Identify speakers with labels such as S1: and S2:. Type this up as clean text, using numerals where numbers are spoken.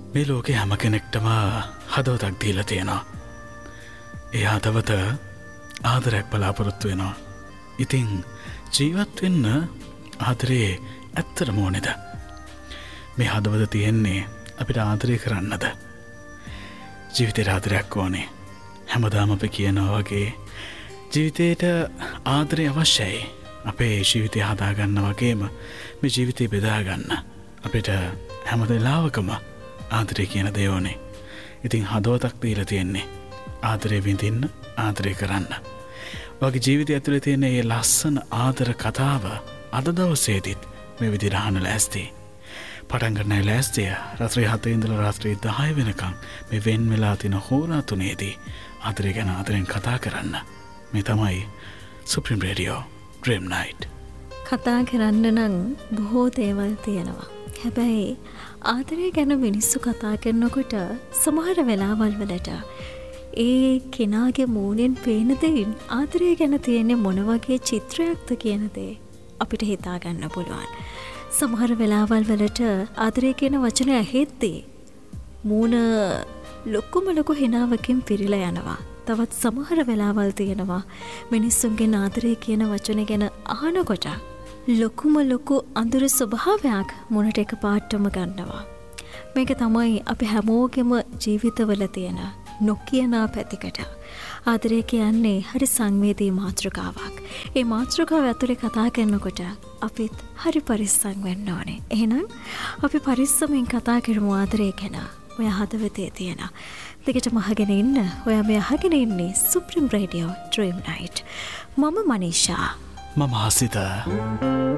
S1: මේ ලෝකේ හැම කෙනෙක්ටම හදවතක් දීලා තියෙනවා. ඒ හදවත ආදරයක් බලාපොරොත්තු වෙනවා. ඉතින් ජීවත් වෙන්න ආදරේ ඇත්තටම ඕනේද? මේ හදවත තියෙන්නේ අපිට ආදරය කරන්නද? ජීවිතේට ආදරයක් ඕනේ. හැමදාම අපි කියනවා වගේ ජීවිතේට ආදරය අවශ්‍යයි. අපේ ජීවිතය හදාගන්න වගේම මේ ජීවිතය බෙදාගන්න අපිට හැම වෙලාවකම ආදරය කියන දේ ඕනේ. ඉතින් හදවතක් දීලා තියෙන්නේ ආදරය විඳින්න, ආදරය කරන්න. ඔයාගේ ජීවිතය ඇතුලේ තියෙන මේ ලස්සන ආදර කතාව අද දවසේදීත් මේ විදිහට අහන්න ලෑස්ති. පටන් ගන්නයි ලෑස්තිය. රාත්‍රී 7 ඉඳලා රාත්‍රී 10 වෙනකම් මේ වෙන් වෙලා තියෙන හෝරා තුනේදී ආදරය ගැන ආදරෙන් කතා කරන්න. මේ තමයි Supreme Radio Dream Night.
S2: කතා කරන්න නම් බොහෝ දේවල් තියෙනවා. හැබැයි ආදරය ගැන මිනිස්සු කතා කරනකොට සමහර වෙලාවල් වලට ඒ කෙනාගේ මූණෙන් පේන දෙයින් ආදරය ගැන තියෙන්නේ මොන වගේ චිත්‍රයක්ද කියන දේ අපිට හිතා ගන්න පුළුවන්. සමහර වෙලාවල් වලට ආදරය කියන වචනය ඇහෙද්දී මූණ ලොකු හිනාවකින් පිරීලා යනවා. තවත් සමහර වෙලාවල් තියෙනවා මිනිස්සුන්ගේ ආදරය කියන වචන ගැන අහනකොට ලොකු අඳුර ස්වභාවයක් මුණට එකපාරටම ගන්නවා. මේක තමයි අපි හැමෝගෙම ජීවිතවල තියෙන නොකියනා පැතිකඩ. ආදරය කියන්නේ හරි සංවේදී මාතෘකාවක්. ඒ මාතෘකාව ඇතුලේ කතා කරනකොට අපිත් හරි පරිස්සම් වෙන්න ඕනේ. එහෙනම් අපි පරිස්සමින් කතා කරමු ආදරය ගැන. ඔය හදවතේ තියෙන දෙකටම අහගෙන ඉන්න. ඔයා මේ අහගෙන ඉන්නේ Supreme Radio Dream Night. මම මනීෂා.
S1: මම හසිත.